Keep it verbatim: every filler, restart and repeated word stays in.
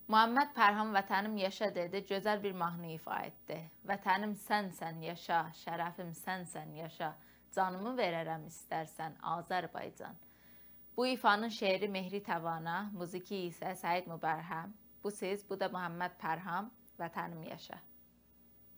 Muhammed Pərham vətənim yaşa dedi, gözəl bir mahnı ifa etdi. Vətənim sənsən yaşa, şərəfim sənsən yaşa, canımı verərəm istərsən Azərbaycan. Bu ifanın şeiri Mehri Təvana, muziki isə Səid Mübərhəm. Bu siz, bu da Muhammed Pərham, vətənim yaşa.